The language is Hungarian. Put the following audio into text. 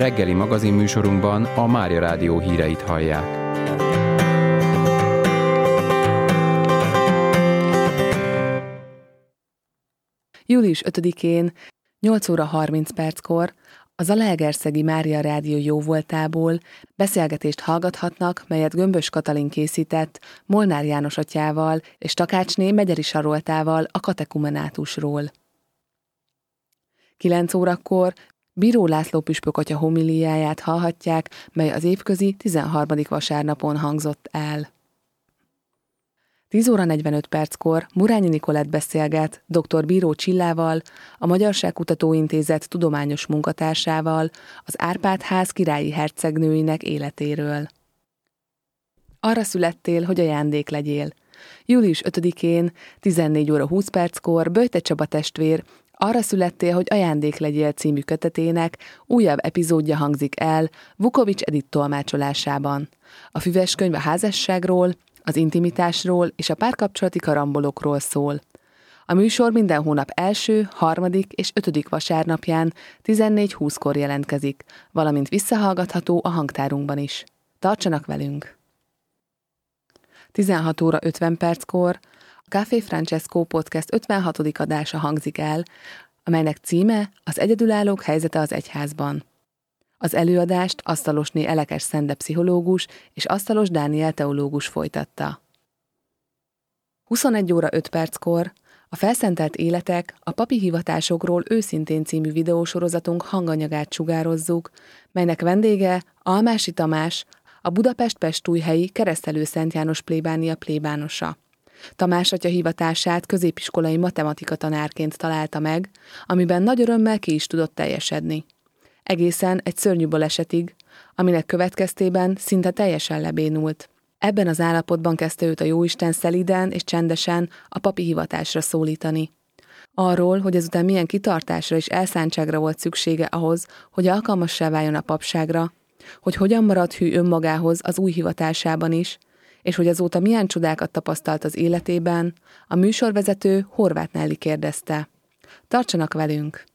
Reggeli magazinműsorunkban a Mária Rádió híreit hallják. Július 5-én 8 óra 30 perckor a Zalaegerszegi Mária Rádió jóvoltából beszélgetést hallgathatnak, melyet Gömbös Katalin készített Molnár János atyával és Takácsné Megyeri Saroltával a katekumenátusról. 9 órakor Bíró László püspök atya homiliáját hallhatják, mely az évközi 13. vasárnapon hangzott el. 10 óra 45 perckor Murányi Nikolett beszélget dr. Bíró Csillával, a Magyarságkutató Intézet tudományos munkatársával az Árpád-ház királyi hercegnőinek életéről. Arra születtél, hogy ajándék legyél. Július 5-én 14 óra 20 perckor Böjte Csaba testvér Arra születtél, hogy ajándék legyél című kötetének újabb epizódja hangzik el Vukovics Edith tolmácsolásában. A füves könyv a házasságról, az intimitásról és a párkapcsolati karambolokról szól. A műsor minden hónap első, harmadik és 5. vasárnapján 14:20-kor jelentkezik, valamint visszahallgatható a hangtárunkban is. Tartsanak velünk! 16 óra 50 perckor a Café Francesco Podcast 56. adása hangzik el, amelynek címe az egyedülállók helyzete az egyházban. Az előadást Asztalosné Elekes Szende pszichológus és Asztalos Dániel teológus folytatta. 21 óra 5 perckor a Felszentelt életek a papi hivatásokról őszintén című videósorozatunk hanganyagát sugározzuk, melynek vendége Almási Tamás, a Budapest-Pestújhelyi Keresztelő Szent János plébánia plébánosa. Tamás atya hivatását középiskolai matematika tanárként találta meg, amiben nagy örömmel ki is tudott teljesedni. Egészen egy szörnyű balesetig, aminek következtében szinte teljesen lebénult. Ebben az állapotban kezdte őt a Jóisten szelíden és csendesen a papi hivatásra szólítani. Arról, hogy ezután milyen kitartásra és elszántságra volt szüksége ahhoz, hogy alkalmassá váljon a papságra, hogy hogyan maradt hű önmagához az új hivatásában is, és hogy azóta milyen csodákat tapasztalt az életében, a műsorvezető Horváth Nelly kérdezte. Tartsanak velünk!